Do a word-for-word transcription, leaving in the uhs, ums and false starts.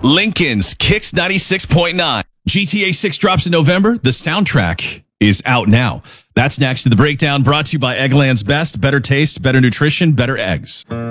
Lincoln's Kicks ninety-six point nine. G T A six drops in November. The soundtrack is out now. That's next to the breakdown, brought to you by Eggland's Best. Better taste, better nutrition, better eggs.